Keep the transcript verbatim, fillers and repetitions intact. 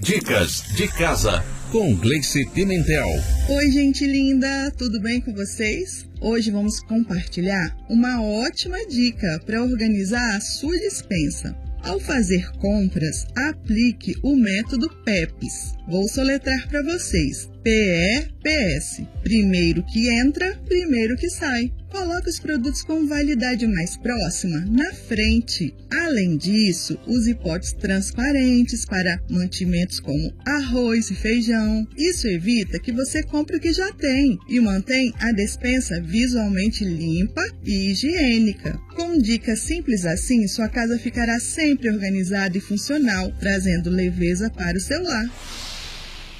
Dicas de casa com Gleice Pimentel. Oi, gente linda, tudo bem com vocês? Hoje vamos compartilhar uma ótima dica para organizar a sua despensa. Ao fazer compras, aplique o método PEPS. Vou soletrar para vocês. P E P S. Primeiro que entra, primeiro que sai. Coloque os produtos com validade mais próxima na frente. Além disso, use potes transparentes para mantimentos como arroz e feijão. Isso evita que você compre o que já tem e mantém a despensa visualmente limpa e higiênica. Com dicas simples assim, sua casa ficará sempre organizada e funcional, trazendo leveza para o seu lar.